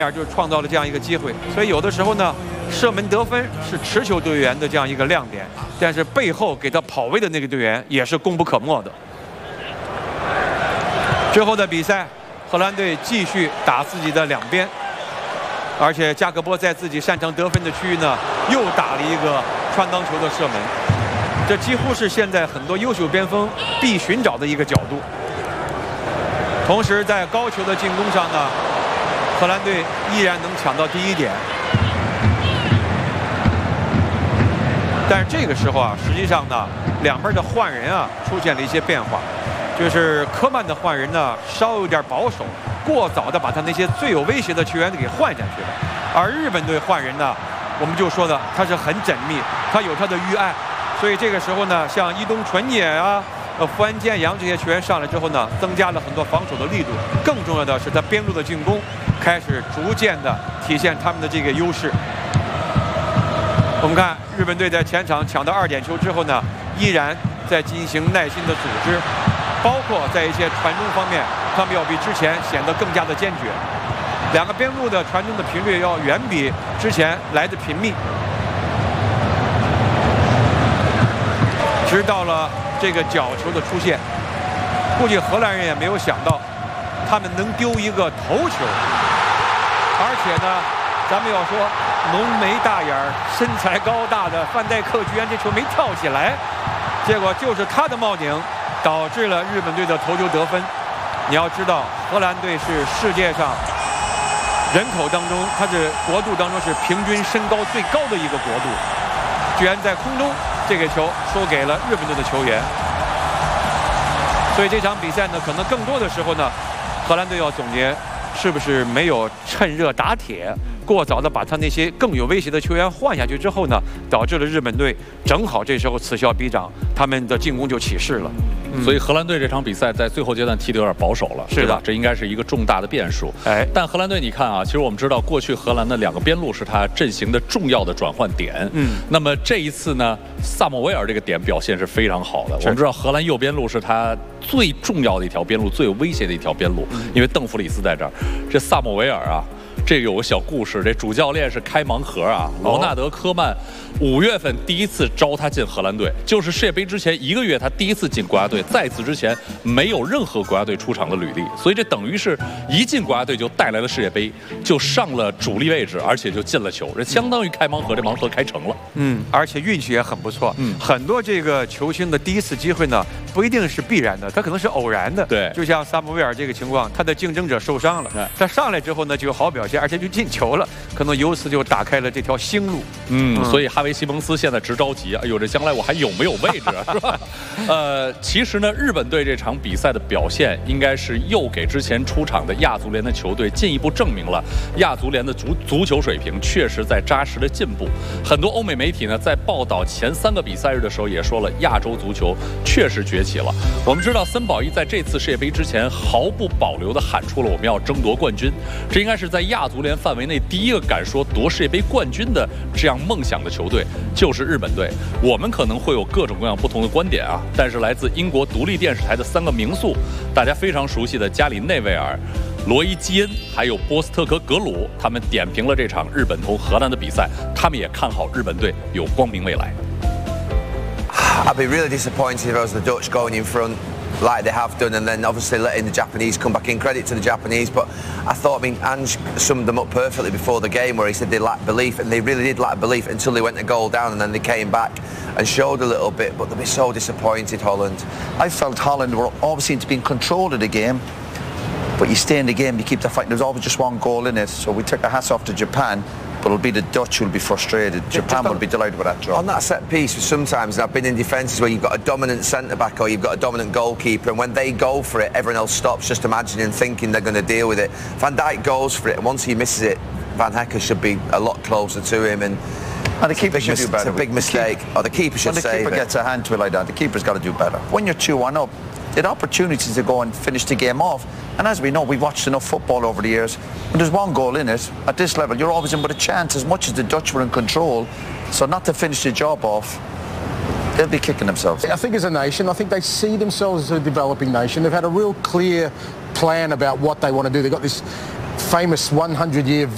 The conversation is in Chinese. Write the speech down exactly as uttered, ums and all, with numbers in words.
就创造了这样一个机会。所以有的时候呢，射门得分是持球队员的这样一个亮点，但是背后给他跑位的那个队员也是功不可没的。之后的比赛，荷兰队继续打自己的两边，而且加克波在自己擅长得分的区域呢，又打了一个穿裆球的射门。这几乎是现在很多优秀边锋必寻找的一个角度。同时，在高球的进攻上呢，荷兰队依然能抢到第一点。但是这个时候啊，实际上呢，两边的换人啊出现了一些变化，就是科曼的换人呢稍有点保守，过早的把他那些最有威胁的球员给换下去了。而日本队换人呢，我们就说的他是很缜密，他有他的预案。所以这个时候呢，像伊东纯也啊、呃富安健洋这些球员上来之后呢，增加了很多防守的力度。更重要的是，他边路的进攻开始逐渐的体现他们的这个优势。我们看日本队在前场抢到二点球之后呢，依然在进行耐心的组织，包括在一些传中方面，他们要比之前显得更加的坚决。两个边路的传中的频率要远比之前来的频密。直到了这个角球的出现，估计荷兰人也没有想到，他们能丢一个头球，而且呢，咱们要说浓眉大眼儿、身材高大的范戴克居然这球没跳起来，结果就是他的帽顶导致了日本队的头球得分。你要知道，荷兰队是世界上人口当中，它是国度当中是平均身高最高的一个国度，居然在空中。这个球输给了日本队的球员，所以这场比赛呢，可能更多的时候呢，荷兰队要总结是不是没有趁热打铁，过早的把他那些更有威胁的球员换下去之后呢，导致了日本队正好这时候此消彼长，他们的进攻就起势了。嗯、 所以荷兰队这场比赛在最后阶段踢得有点保守了， 是的， 这应该是一个重大的变数。哎，但荷兰队你看啊，其实我们知道过去荷兰的两个边路是他阵型的重要的转换点。嗯，那么这一次呢，萨莫维尔这个点表现是非常好的。我们知道荷兰右边路是他最重要的一条边路，最有威胁的一条边路，嗯、因为邓弗里斯在这儿。这萨莫维尔啊。这个有个小故事，这主教练是开盲盒啊。罗纳德·科曼五月份第一次招他进荷兰队，就是世界杯之前一个月，他第一次进国家队，在此之前没有任何国家队出场的履历，所以这等于是一进国家队就带来了世界杯，就上了主力位置，而且就进了球，这相当于开盲盒，这盲盒开成了。 嗯，而且运气也很不错。嗯，很多这个球星的第一次机会呢，不一定是必然的，他可能是偶然的。 对， 就像萨姆维尔这个情况，他的竞争者受伤了，他上来之后呢就有好表现。而且就进球了，可能由此就打开了这条新路。 嗯，嗯所以哈维·西蒙斯现在直着急，哎呦，这将来我还有没有位置啊？是吧？呃，其实呢，日本队这场比赛的表现，应该是又给之前出场的亚足联的球队进一步证明了亚足联的足足球水平确实在扎实的进步。很多欧美媒体呢，在报道前三个比赛日的时候也说了，亚洲足球确实崛起了。我们知道森保一在这次世界杯之前毫不保留地喊出了我们要争夺冠军，这应该是在亚足联范围内第一个敢说夺世界杯冠军的这样梦想的球队就是日本队。我们可能会有各种各样不同的观点啊，但是来自英国独立电视台的三个名宿，大家非常熟悉的加里内维尔、罗伊基恩还有波斯特克格鲁，他们点评了这场日本同荷兰的比赛，他们也看好日本队有光明未来。 I'd be really disappointed if I was the Dutch going in front like they have done, and then obviously letting the Japanese come back in. Credit to the Japanese, but I thought, I mean, Ange summed them up perfectly before the game, where he said they lacked belief, and they really did lack belief until they went a goal down, and then they came back and showed a little bit, but they'll be so disappointed, Holland. I felt Holland were always seemed to be in control of the game, but you stay in the game, you keep the fight. There was always just one goal in it, so we took our hats off to Japan. But it'll be the Dutch who'll be frustrated. Japan will be delighted with that draw. On that set piece, sometimes, and I've been in defences where you've got a dominant centre-back or you've got a dominant goalkeeper, and when they go for it, everyone else stops just imagining and thinking they're going to deal with it. Van Dijk goes for it, and once he misses it, Van Hecker should be a lot closer to him. And, and the keeper should do better. It's a big mistake. The or the keeper should save it. When the keeper gets a hand to it like that, the keeper's got to do better. When you're two one up, they had opportunities to go and finish the game off. And as we know, we've watched enough football over the years. When there's one goal in it, at this level, you're always in with a chance as much as the Dutch were in control. So not to finish the job off, they'll be kicking themselves. I think as a nation, I think they see themselves as a developing nation. They've had a real clear plan about what they want to do. They've got this famous one hundred year